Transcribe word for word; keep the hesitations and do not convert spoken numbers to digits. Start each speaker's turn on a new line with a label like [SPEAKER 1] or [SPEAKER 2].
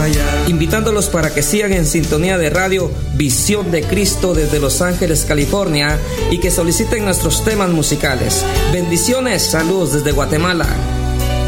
[SPEAKER 1] fallar.
[SPEAKER 2] Invitándolos para que sigan en sintonía de radio Visión de Cristo desde Los Ángeles, California, y que soliciten nuestros temas musicales. Bendiciones, saludos desde Guatemala.